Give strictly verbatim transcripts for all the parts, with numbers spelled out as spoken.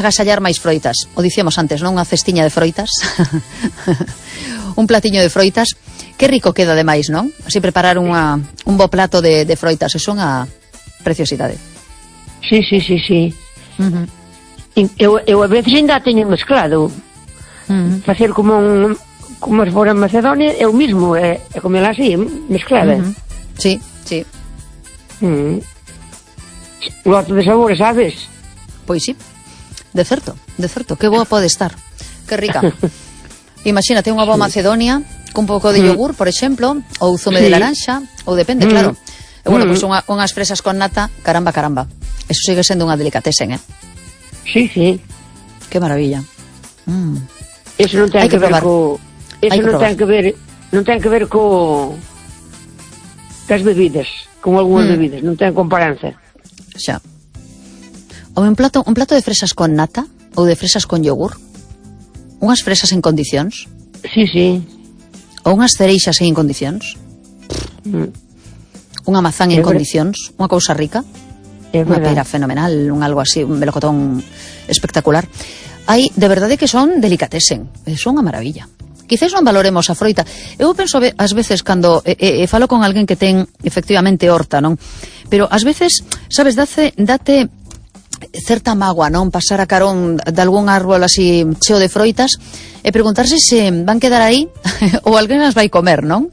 agasallar máis froitas. O dicíamos antes, non? Unha cestiña de froitas. Un platiño de froitas. Que rico queda ademais, non? Así preparar unha, un bo plato de, de froitas. Eso é unha preciosidade. Sí, sí, sí, sí. Uh-huh. Eu, eu a veces ainda teño mezclado. Uh-huh. Facer como un, como se fora en Macedonia, eu mismo, e, e comela así, mezclada. Uh-huh. Sí, sí. Uh-huh. Lote de sabores, sabes? Pois sí, de certo, de certo, que boa pode estar, que rica. Imagínate unha boa Macedonia cun pouco de yogur, por exemplo, ou zume sí. de laranxa, ou depende, mm. claro. E bueno, mm. pois pues unha, unhas fresas con nata, caramba, caramba. Eso sigue sendo unha delicatesen, eh? Sí, sí. Que maravilla. Mm. Eso non ten que, que ver co... Eso non ten que ver... Non ten que ver co... cas bebidas, con algunhas mm. bebidas, non ten comparanza. Xa. Ou un plato, un plato de fresas con nata ou de fresas con yogur. Unhas fresas en condicións. Sí, sí. Ou unhas cereixas en condicións. Mm. Unha mazán en condicións, unha cousa rica. Unha pera fenomenal, un algo así, un melocotón espectacular. Hai, de verdade que son delicatesen. Son unha maravilla. Quizás non valoremos a froita. Eu penso ás veces cando e, e, e falo con alguén que ten efectivamente horta, non? Pero ás veces, sabes, date, date certa mágoa, non? Pasar a carón de algún árbol así cheo de froitas e preguntarse se van quedar aí ou alguén as vai comer, non?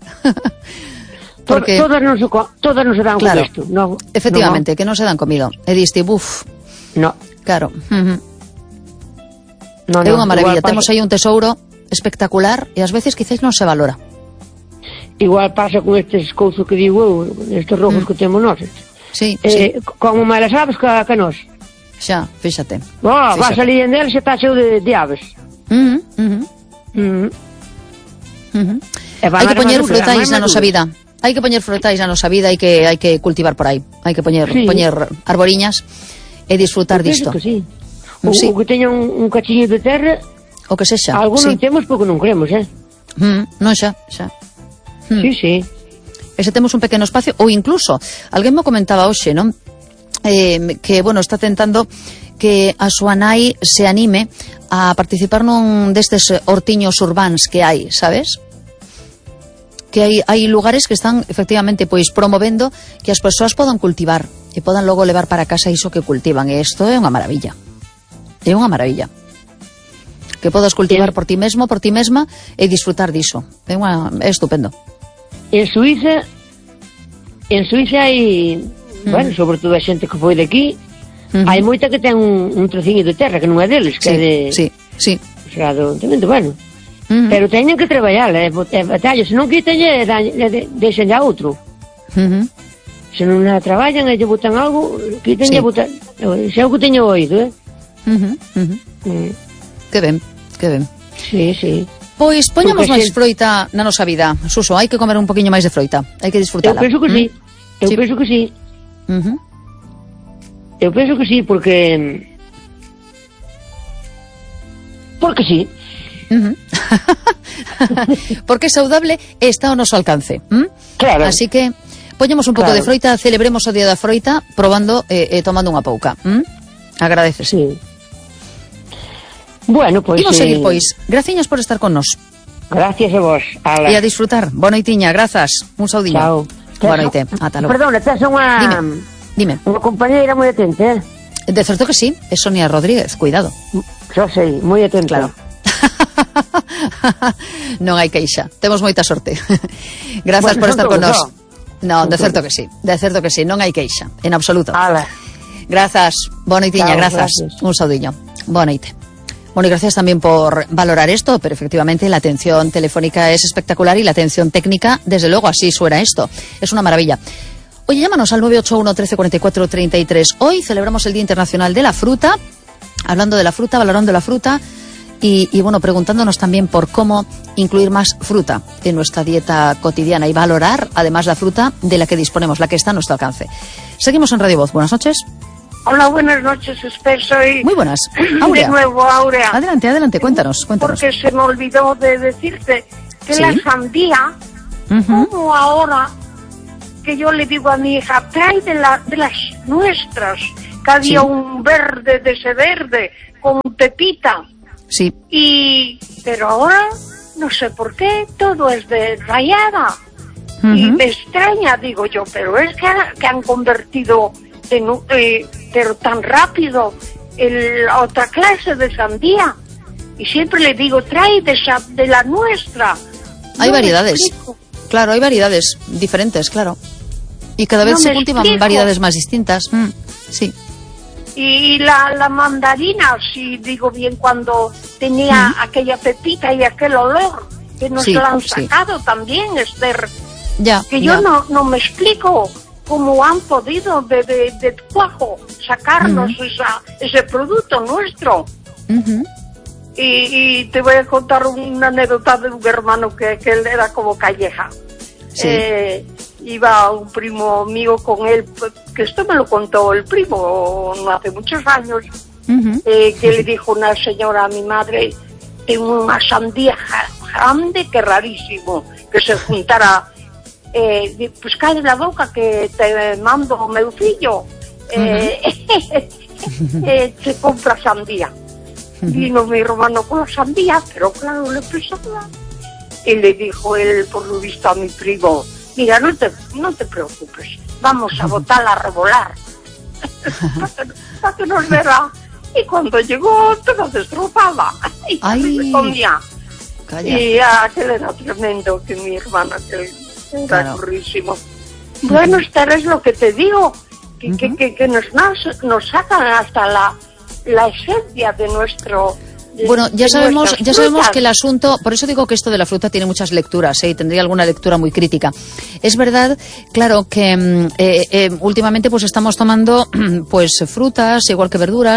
Porque todas non se, todas non se dan claro, con isto. No, efectivamente, no, que non se dan comido. E diste, buf. No. Claro. Uh-huh. No, é unha no, maravilla. Temos aí un tesouro espectacular e ás veces quizás non se valora. Igual pasa con estes cousas que digo eu, estes rojos mm. que temos nós. Sí, eh, sí. Como malas aves que, que nós. Xa, fíxate. Oh, vas ali en del, xa está cheo de, de aves. Uh-huh, uh-huh. Uh-huh. Uh-huh. Hai que poñer frutais na nosa vida. Hai que poñer frutais na nosa vida, hai que hai que cultivar por aí. Hai que poñer sí. poñer arboriñas e disfrutar disto. Que sí. O, sí. o que teña un, un cachiño de terra, o que sexa. Algúns sí. non temos porque non queremos, eh? Mm, non xa, xa. Mm. Sí, sí. E se temos un pequeno espacio, ou incluso, alguén me comentaba hoxe, non? Eh, que, bueno, está tentando que a súa nai se anime a participar nun destes hortiños urbáns que hai, sabes? Que hai, hai lugares que están, efectivamente, pois promovendo que as persoas podan cultivar e podan logo levar para casa iso que cultivan, e isto é unha maravilla. É unha maravilla. Que podas cultivar por ti mesmo, por ti mesma e disfrutar diso. É, unha, é estupendo. En Suiza, en Suiza hai, mm. bueno, sobre todo a xente que foi de aquí, mm-hmm. hai moita que ten un, un trociño de terra que non é deles, que sí, é de... Sí, sí. O sea, do, tamén, bueno. Mm-hmm. Pero teñen que traballar, é, é batalla. Se non quiten, é, de, deixen a outro. Mm-hmm. Se non a traballan e lle botan algo, quiten sí. e botan... Se é o que teño oído, eh? Mm-hmm. Mm-hmm. Mm. Que ben, que ben. Sí, sí. Pois poñamos máis se... froita na nosa vida, Suso, hai que comer un poquinho máis de froita, hai que disfrutala. Eu penso que sí, ¿Mm? eu sí. penso que sí. Uh-huh. Eu penso que sí, porque... Porque sí. Uh-huh. Porque é saudable e está ao noso alcance. ¿Mm? Claro. Así que poñemos un pouco claro. de froita, celebremos o día da froita probando e eh, eh, tomando unha pouca. ¿Mm? Agradeces. Sí. Bueno, pois... Imos seguir, pois. Graciñas por estar con nos. Gracias a vos. Ala. E a disfrutar. Boa noitiña, grazas. Un saudinho. Chao. Boa noite. Ata logo. Perdona, tes unha... Dime. Dime. Unha compañeira moi atenta, eh? De certo que sí. É Sonia Rodríguez. Cuidado. Xo sei, moi atenta. Claro. Non hai queixa. Temos moita sorte. Grazas bueno, por estar con nos. No, de certo que sí. De certo que sí. Non hai queixa. En absoluto. Ala. Grazas. Boa noitiña. Grazas. Un saudinho. Boa noite. Bueno, y gracias también por valorar esto, pero efectivamente la atención telefónica es espectacular y la atención técnica, desde luego, así suena esto. Es una maravilla. Oye, llámanos al nueve ocho uno, trece, cuarenta y cuatro, treinta y tres. Hoy celebramos el Día Internacional de la Fruta, hablando de la fruta, valorando la fruta y, y bueno, preguntándonos también por cómo incluir más fruta en nuestra dieta cotidiana y valorar, además, la fruta de la que disponemos, la que está a nuestro alcance. Seguimos en Radio Voz. Buenas noches. Hola, buenas noches, Esper, soy... Muy buenas. Aurea. De nuevo, Aurea. Adelante, adelante, cuéntanos, cuéntanos. Porque se me olvidó de decirte que ¿sí? La sandía, uh-huh. como ahora que yo le digo a mi hija, trae de, la, de las nuestras, que había sí. un verde de ese verde, con pepita. Sí. Y, pero ahora, no sé por qué, todo es de rallada. Uh-huh. Y me extraña, digo yo, pero es que, que han convertido, de, eh, pero tan rápido, el, otra clase de sandía. Y siempre le digo, trae de, de la nuestra. Hay no variedades. Claro, hay variedades diferentes, claro. Y cada vez no se cultivan explico. variedades más distintas. Mm, sí. Y la, la mandarina, si digo bien, cuando tenía mm. aquella pepita y aquel olor, que nos sí, lo han sacado sí. también, Esther. Ya, que yo ya. No, no me explico cómo han podido de, de, de cuajo sacarnos mm. esa, ese producto nuestro. Uh-huh. Y, y te voy a contar una anécdota de un hermano que, que él era como Calleja. Sí. Eh, iba un primo mío con él, que esto me lo contó el primo no hace muchos años, uh-huh. eh, que le dijo una señora a mi madre, tengo una sandía grande que rarísimo, que se juntara, eh, pues cae la boca que te mando meucillo, uh-huh. eh, eh, se compra sandía. Vino mi hermano con la sandía, pero claro, le pesaba. Y le dijo él, por lo visto, a mi primo, mira, no te, no te preocupes, vamos a botarla a revolar. Para que nos verá. Y cuando llegó, toda destrozada. Y se comía. Calla. Y aquel era tremendo, que mi hermano, que era claro. Currísimo. Bueno, esta es lo que te digo, que, uh-huh. que, que, que nos, nos sacan hasta la... la esencia de nuestro de, bueno ya de sabemos ya sabemos que el asunto, por eso digo que esto de la fruta tiene muchas lecturas, ¿eh? Y tendría alguna lectura muy crítica. Es verdad, claro, que eh, eh, últimamente pues estamos tomando pues frutas igual que verduras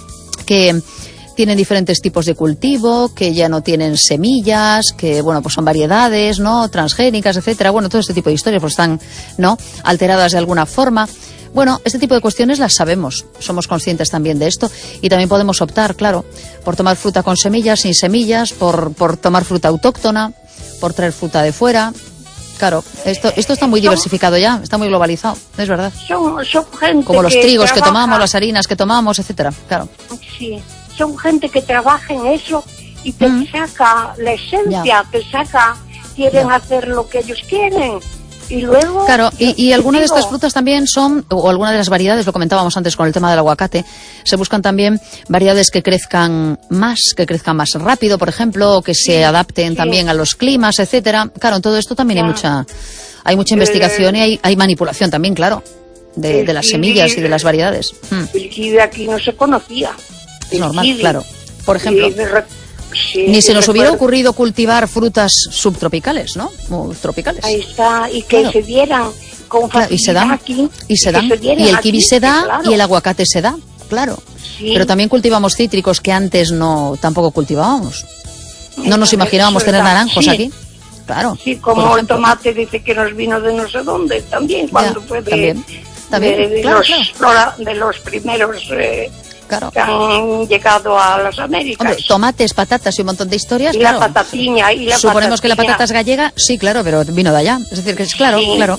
que tienen diferentes tipos de cultivo, que ya no tienen semillas, que bueno, pues son variedades, ¿no? Transgénicas, etcétera. Bueno, todo este tipo de historias pues están, ¿no? alteradas de alguna forma. Bueno, este tipo de cuestiones las sabemos, somos conscientes también de esto y también podemos optar, claro, por tomar fruta con semillas, sin semillas, por, por tomar fruta autóctona, por traer fruta de fuera. Claro, esto esto está muy diversificado ya, está muy globalizado, es verdad. Son, son gente Como los que trigos trabaja, que tomamos, las harinas que tomamos, etcétera, claro. Sí, son gente que trabaja en eso y te mm. saca la esencia, ya. te saca, quieren ya. hacer lo que ellos quieren. Y luego... Claro, y, y algunas de estas frutas también son, o algunas de las variedades, lo comentábamos antes con el tema del aguacate, se buscan también variedades que crezcan más, que crezcan más rápido, por ejemplo, o que se adapten sí. también a los climas, etcétera. Claro, en todo esto también ya. hay mucha hay mucha investigación eh, y hay, hay manipulación también, claro, de, de las semillas y de las variedades. El kiwi aquí no se conocía. Es normal, kiwi. Claro. Por ejemplo... Sí, Ni se nos hubiera recuerdo. ocurrido cultivar frutas subtropicales, ¿no? O tropicales. Ahí está, y que claro. se dieran con facilidad claro, y se dan, aquí. Y se dan. Se y el kiwi aquí, se da claro. y el aguacate se da, claro. Sí. Pero también cultivamos cítricos que antes no tampoco cultivábamos. No nos imaginábamos tener naranjos sí. aquí. Claro. Sí, como el tomate dice que nos vino de no sé dónde, también, cuando ya, fue de, también, también. de, de, claro, los, claro. de los primeros... Eh, Claro. que han llegado a las Américas. Hombre, tomates, patatas y un montón de historias. Y claro. la patatiña. Y la Suponemos patatiña. que la patata es gallega, sí, claro, pero vino de allá. Es decir, que es claro, sí. claro.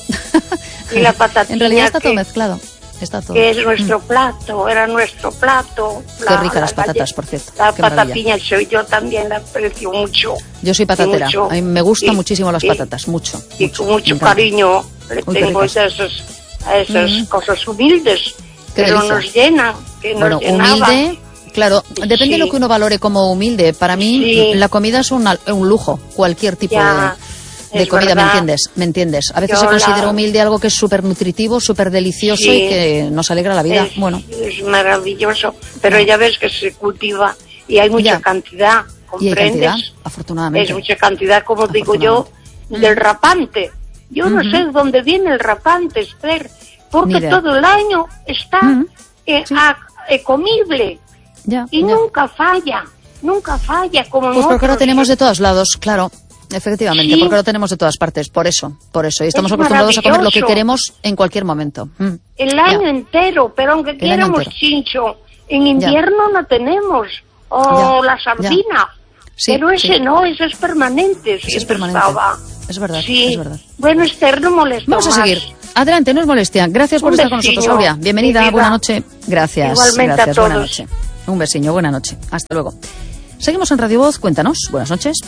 Y la patatiña. En realidad está que, todo mezclado. Está todo. Que es nuestro plato, era nuestro plato. La, Qué ricas las patatas, por cierto. La Qué patatiña soy yo también, la aprecio mucho. Yo soy patatera. Mucho. A mí me gustan y, muchísimo las y, patatas, mucho. Y mucho, con mucho cariño le Uy, tengo a esas, a esas mm. cosas humildes. Qué pero delicia. Nos llenan. Que nos bueno, llenaba. humilde. Claro, depende sí. de lo que uno valore como humilde. Para mí, sí. la comida es un, un lujo, cualquier tipo ya, de, de comida, ¿me entiendes? ¿Me entiendes? A veces Yo se considera la... humilde algo que es súper nutritivo, súper delicioso sí. y que nos alegra la vida. Es, bueno, es maravilloso, pero ya ves que se cultiva y hay mucha ya. cantidad, ¿comprendes? Y hay cantidad, afortunadamente. Es mucha cantidad, como digo yo, del rapante. Yo uh-huh. no sé de dónde viene el rapante, Esther, porque todo el año está uh-huh. eh, sí. a, eh, comible. Ya, y ya. nunca falla, nunca falla como Pues porque otros. lo tenemos de todos lados, claro, efectivamente, sí. porque lo tenemos de todas partes, por eso, por eso. Y estamos es acostumbrados a comer lo que queremos en cualquier momento. Mm. El año ya. entero, pero aunque El quieramos chincho, en invierno ya. no tenemos, o ya. la sardina. Sí, pero ese sí. no, ese es permanente. Ese es permanente. Estaba. Es verdad, sí. es verdad. Bueno, Esther, no molesta Vamos a más. seguir. Adelante, no es molestia. Gracias por Un estar vecino, con nosotros, Aurea. Bienvenida, buena noche. Gracias. Igualmente gracias, a todos. Buena noche. Un besiño, buena noche. Hasta luego. Seguimos en Radio Voz, cuéntanos. Buenas noches.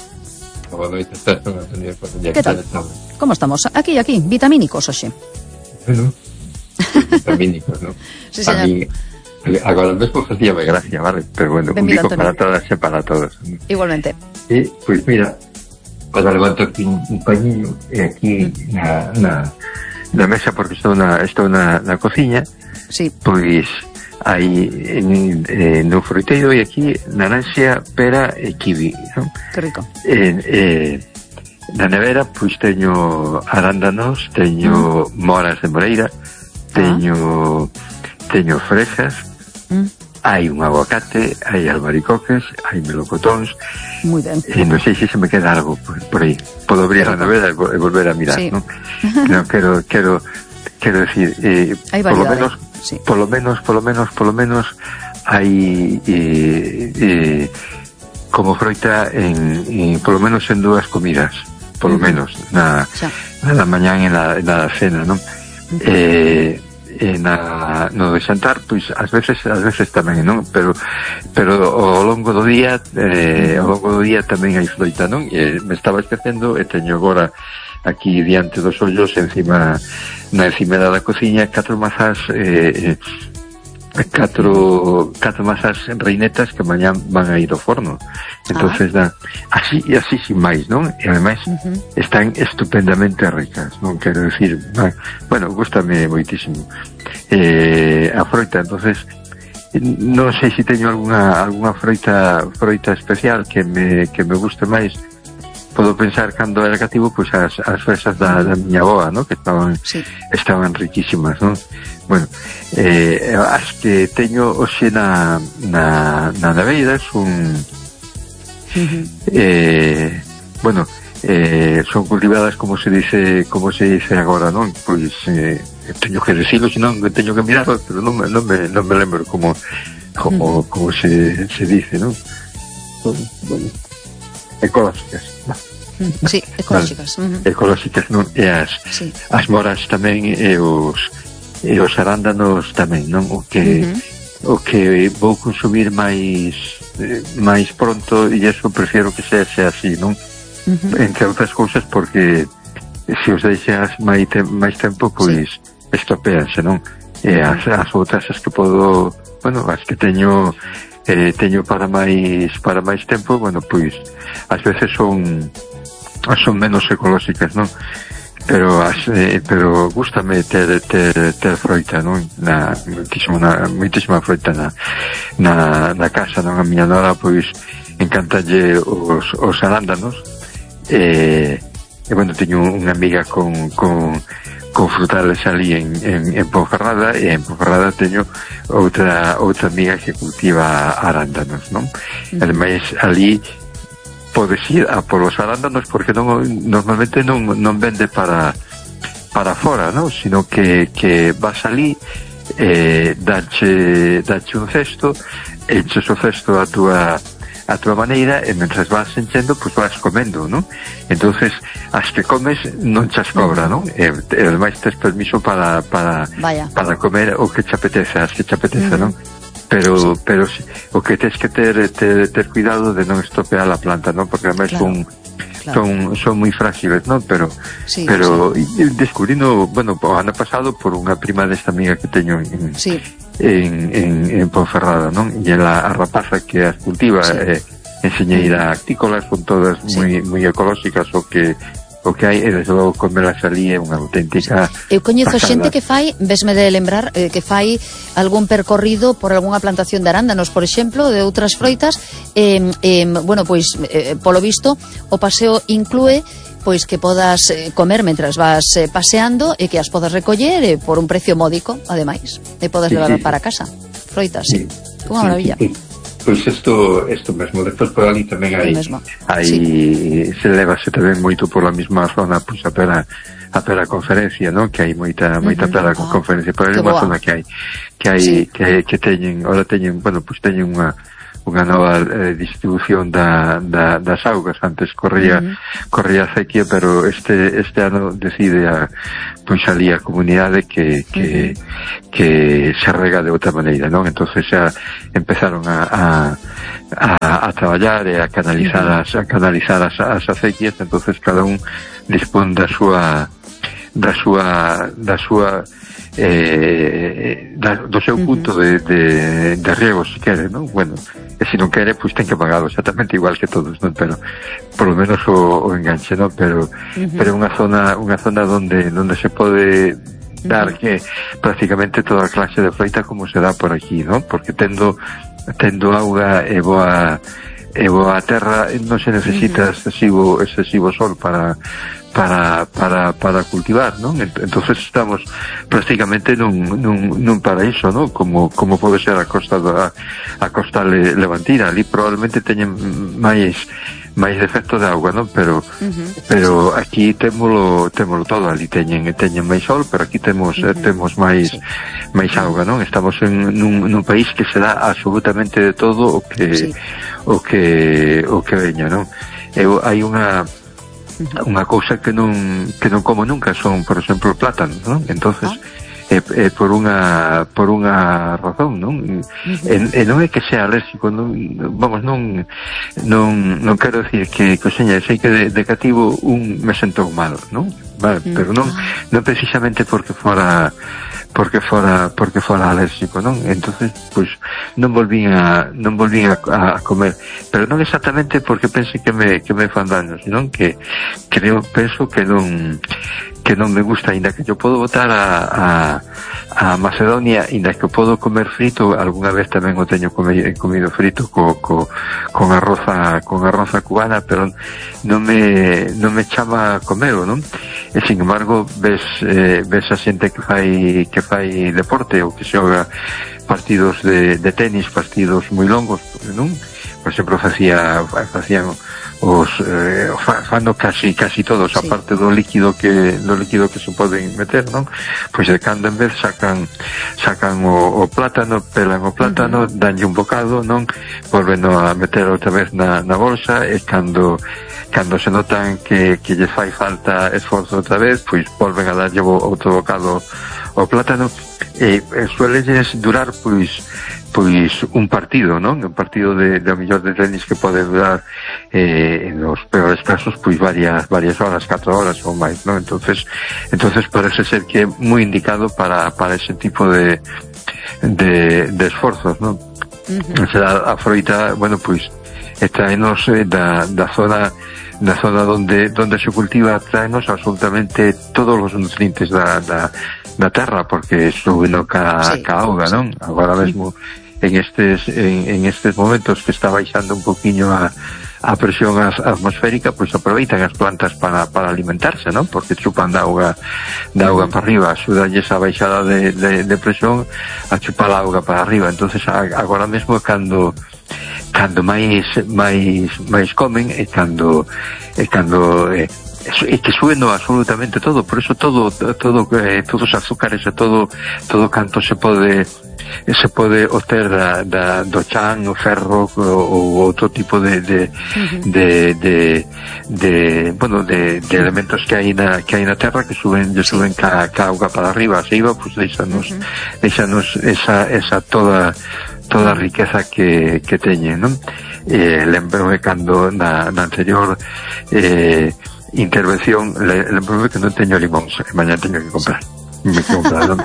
¿Qué tal? ¿Cómo estamos? Aquí, aquí, vitamínicos, oxe. Bueno, vitamínicos, ¿no? Sí, señor. A mí, agora mesmo facíame gracia, vale? Pero bueno, un bico para todas e para todos. Igualmente. E, pois mira, para levanto aquí un, un pañinho e aquí mm. na, na, na mesa, porque estou na, estou na, na cociña, sí. Pois hai en, en, no fruteiro e aquí naranxa, pera e kiwi, non? Que rico. E, e, na nevera, pois teño arándanos, teño mm. moras de moreira, teño ah. teño fresas, mm. hai un aguacate, hai albaricoques, hai melocotóns. Moi ben. E non sei se se me queda algo por, por aí. Podo abrir a nevera e volver a mirar, sí. Non? Non, quero, quero, quero decir, eh, por lo menos, sí. por lo menos, por lo menos, por lo menos, hai eh, eh, como froita en, en, por lo menos en dúas comidas, por lo uh-huh. menos, na, na da mañán e na, na da cena, non? Uh-huh. Eh, e na, no de xantar, pois ás veces ás veces tamén, non? Pero pero ao longo do día eh, ao longo do día tamén hai froita, non? E me estaba esquecendo e teño agora aquí diante dos ollos encima na encimera da cociña catro mazas eh, catro catro mazas reinetas que mañá van a ir ao forno. Entonces ah. da, así e así sin máis, non? E ademais uh-huh. están estupendamente ricas, non quero decir, bueno, gústame moitísimo eh, a froita. Entonces non sei se teño alguna alguna froita froita especial que me que me guste máis. Podo pensar cando era cativo, pois as, as fresas da, da miña boa, ¿no? Que estaban sí. estaban riquísimas, ¿no? Bueno, eh, as que teño hoxe na na, na neveira son uh-huh. eh, bueno, eh, son cultivadas como se dice como se dice agora, non? Pois eh, teño que decirlo, senón teño que mirarlo, pero non me, non me, non me lembro como como, uh-huh. como se, se dice, non? Bueno, ecológicas, non? Sí, ecológicas. Uh-huh. Ecológicas, non? E as, sí. as moras tamén e os e os arándanos tamén, non? O que uh-huh. o que vou consumir máis eh, máis pronto, e iso prefiero que sea, sea así, non? Uh-huh. Entre outras cousas porque se os deixas máis, te, máis tempo, pois sí. estropeanse, non? E as, as outras as que podo, bueno, as que teño eh, teño para máis para máis tempo, bueno, pois ás veces son son menos ecolóxicas, non? Pero as, eh, pero gústame ter, ter, ter froita, non? Na, muitísima, na, muitísima froita na, na, na casa, non? A miña nora, pois, encantalle os, os arándanos e, e bueno, teño unha amiga con, con, con frutales ali en, en, en Ponferrada, e en Ponferrada teño outra, outra amiga que cultiva arándanos, non? Mm. Ademais, ali podes ir a por os arándanos porque non, normalmente non, non vende para para fora, non? Sino que, que vas ali eh, dache, dache un cesto, enches o cesto a túa a túa maneira e mentras vas enchendo, pois vas comendo, non? Entonces, as que comes non chas cobra, non? E, e ademais tes permiso para para, para comer o que te apetece, as que te apetece, uh-huh. non? Pero, sí. pero o que tens que ter, ter, ter cuidado de non estropear a planta, non? Porque además claro, son, claro. son son moi frágiles, non? Pero sí, pero sí. descubrindo, bueno, o ano pasado por unha prima desta amiga que teño en, sí. en, en, en Ponferrada, non? E la a rapaza que as cultiva sí. eh, enseñeira actícolas, son todas moi sí. moi ecolóxicas, o que o que hai, e desde logo comelas ali é unha auténtica eu coñezo pasada. Xente que fai, vesme de lembrar eh, que fai algún percorrido por algunha plantación de arándanos, por exemplo, de outras froitas eh, eh, bueno, pois eh, polo visto o paseo inclúe pois que podas eh, comer mentras vas eh, paseando e que as podas recoller eh, por un precio módico, ademais e podas sí, levar sí. para casa froitas, sí. unha sí, maravilla sí, sí. Pois isto, isto mesmo, despois por ali tamén hai, hai sí. se levase tamén moito por a mesma zona, pois a pera, a pera conferencia, non? Que hai moita, moita uh-huh. pera con conferencia, por ali unha zona que hai, que hai, sí. que, que teñen, ora teñen, bueno, pois teñen unha, unha nova eh, distribución da, da, das augas. Antes corría uh-huh. corría a sequía, pero este este ano decide a pois ali a comunidade que que uh-huh. que se rega de outra maneira, non? Entonces xa empezaron a a a, a traballar e a canalizar uh-huh. as a canalizar as, as acequias. Entonces cada un dispón da súa da súa da súa eh, da, do seu punto uh-huh. de, de, de riego, se quere, non? Bueno, e se non quere, pois ten que pagar exactamente igual que todos, non? Pero por lo menos o, o enganche, non? Pero uh-huh. pero unha zona unha zona onde onde se pode dar uh-huh. que prácticamente toda a clase de froita como se dá por aquí, non? Porque tendo tendo auga e boa e boa terra non se necesita uh-huh. excesivo excesivo sol para para para para cultivar, non? Entonces estamos prácticamente nun nun nun paraíso, non? Como como pode ser a costa da a costa le, levantina, ali probablemente teñen máis máis defecto de auga, non? Pero uh-huh. pero aquí témolo témolo todo, ali teñen teñen máis sol, pero aquí temos uh-huh. temos máis sí. máis auga, non? Estamos en nun nun país que se dá absolutamente de todo o que sí. o que o que veña, non? Eu hai unha unha cousa que non que non como nunca son, por exemplo, plátanos, non? Entonces ah. é, é por unha por unha razón, non? Uh-huh. E, e non é que sea alérxico, non, vamos, non non non quero decir que coseña, sei que de, de cativo un me sentou mal, non? Vale, uh-huh. pero non non precisamente porque fora porque fora porque fora alérxico, non? Entonces, pois non volvín a non volvín a, a comer, pero non exactamente porque pense que me que me fan daño, senón que creo penso que non que non me gusta, ainda que yo podo botar a, a, a Macedonia, ainda que podo comer frito, algunha vez tamén o teño comido, comido frito co, co, con arroza con arroza cubana, pero non me non me chama a comelo, non? E sin embargo ves eh, ves a xente que fai que fai deporte ou que xoga partidos de, de tenis, partidos moi longos, non? Por exemplo, facía facían os eh, fano casi casi todos, sí. aparte do líquido que do líquido que se poden meter, non? Pois de cando en vez sacan sacan o, o plátano, pelan o plátano, uh-huh. danlle un bocado, non? Volven a meter outra vez na, na bolsa, e cando cando se notan que, que lle fai falta esforzo outra vez, pois volven a darlle outro bocado ao plátano, e, e suelelles durar pois pois un partido, non? Un partido de, de a mellor de tenis que pode durar eh, en os peores casos pois varias varias horas, catro horas ou máis, non? Entonces, entonces parece ser que é moi indicado para para ese tipo de de, de esforzos, non? Uh-huh. O sea, a froita, bueno, pois traenos eh, da, da zona da zona donde donde se cultiva, traenos absolutamente todos os nutrientes da, da da terra, porque suben ca, sí, ca auga, non? Agora mesmo en estes en, en estes momentos que está baixando un poquinho a, a presión atmosférica, pois aproveitan as plantas para, para alimentarse, non? Porque chupan da auga da auga para arriba, axudanlles a baixada de, de, de presión a chupar a auga para arriba. Entonces agora mesmo cando cando máis máis máis comen e cando e cando eh, é que sueno absolutamente todo, por eso todo todo eh, todos os azúcares e todo todo canto se pode se pode obter da, da, do chan, o ferro ou outro tipo de de, uh-huh. de, de, de bueno, de, de elementos que hai na que hai na terra que suben, lle suben ca, ca auga para arriba, se iba, pues deixanos uh-huh. deixanos esa esa toda toda a riqueza que, que teñen, non? Eh, lembro cando na, na anterior eh intervención, le, le que non teño limóns, e mañá teño que comprar me comprar, non?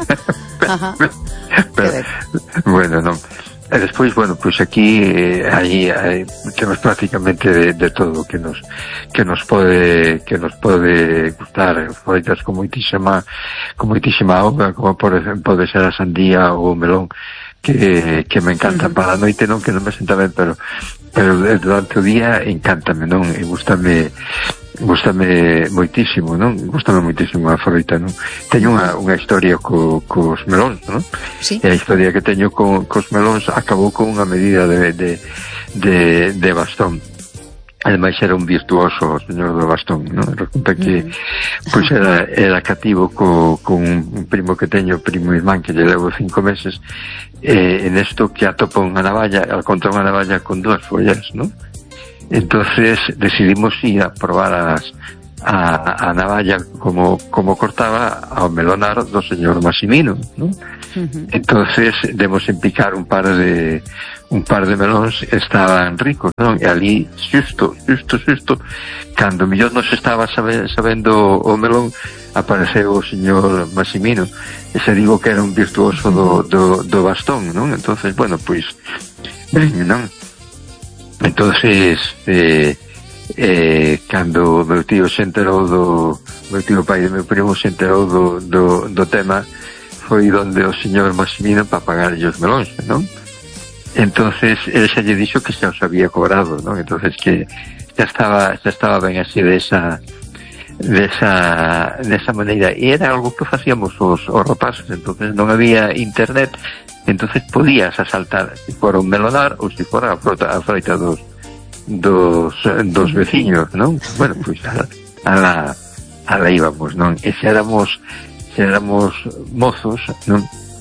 Pero, bueno, non. E despois, bueno, pois pues aquí eh, aí, aí temos prácticamente de, de todo que nos que nos pode que nos pode gustar, froitas con moitísima con moitísima auga, como por exemplo pode ser a sandía ou o melón, que, que me encanta. Uh-huh. Para a noite non, que non me senta ben, pero pero durante o día encántame, non? E gústame gústame moitísimo, non? Gústame moitísimo a froita, non? Teño unha, unha historia co, cos melóns, non? Sí. E a historia que teño co, cos melóns acabou con unha medida de, de, de, de bastón. ademais era un virtuoso o señor do bastón, non? Resulta que pois era, era cativo co, con un primo que teño, primo irmán, que lle levo cinco meses, e en esto que atopa unha navalla, al contra unha navalla con dúas follas, non? Entonces decidimos ir a probar as, a, a navalla como, como cortaba ao melonar do señor Massimino, non? Uh-huh. Entonces demos en picar un par de un par de melóns, estaban ricos, non? E ali, xusto, xusto, xusto cando millón nos estaba sabe, sabendo o melón, apareceu o señor Massimino, e se digo que era un virtuoso do, do, do bastón, non? Entonces, bueno, pois ben, non? Entonces eh, eh, cando meu tío se enterou do meu tío pai de meu primo se enterou do, do, do tema, foi donde o señor Massimino para pagarlle os melóns, non? Entonces él se lle dixo que xa os había cobrado, non? Entonces que xa estaba xa estaba ben así desa desa desa maneira, e era algo que facíamos os, os rapaces. Entonces non había internet, entonces podías asaltar se fora un melonar ou se fora a frota a froita dos dos dos veciños, non? Bueno, pois pues, a, a la a la íbamos, non? E xa éramos xa éramos mozos, non?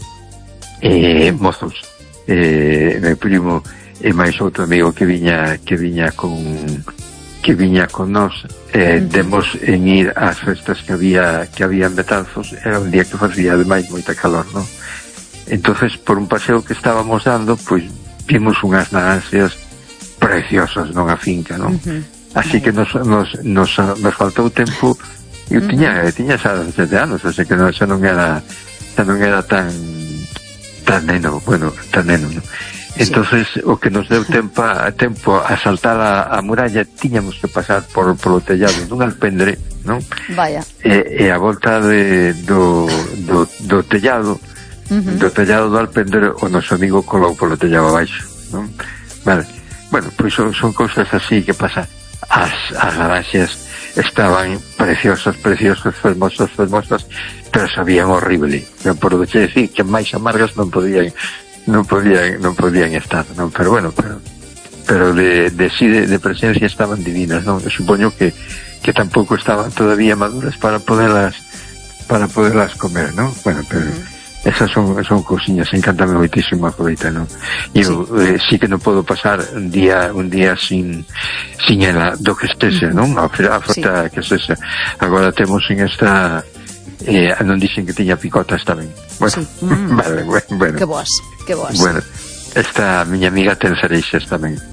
Eh, mozos eh, meu primo e máis outro amigo que viña que viña con que viña con nós, eh, demos en ir ás festas que había que había en Betanzos. Era un día que facía ademais moita calor, non? Entonces por un paseo que estábamos dando, pois vimos unhas naranxas preciosas, non, a finca, non? Uh-huh. Así que nos, nos, nos, nos faltou tempo. Eu uh-huh. tiña, tiña xa sete anos, así que non, xa non era xa non era tan tan neno, bueno, tan neno, non? Entonces, sí. O que nos deu tempo a, tempo a saltar a, a muralla, tiñamos que pasar por polo tellado dun alpendre, non? Vaya. E, e a volta de, do, do, do tellado, uh-huh. do tellado do alpendre, o noso amigo colou polo tellado abaixo, non? Vale. Bueno, pois son, son cousas así que pasa. As, as naranxas estaban preciosas, preciosas, fermosas, fermosas, pero sabían horrible. Non podo che decir que máis amargas non podían non podían non podían estar, non? Pero bueno, pero pero de de sí de, de presencia estaban divinas, non? Eu supoño que que tampouco estaban todavía maduras para poderlas para poderlas comer, non? Bueno, pero uh-huh. Esas son, son cousiñas, encántame moitísimo a froita, non? Eu sí. Eh, sí que non podo pasar un día un día sin sin ela, do que estese, non? A froita sí. Que estese. Agora temos en esta eh, non dixen que tiña picotas tamén. Bueno, sí. mm. Vale, bueno, bueno. Que boas, que boas. Bueno, esta miña amiga ten cereixas tamén.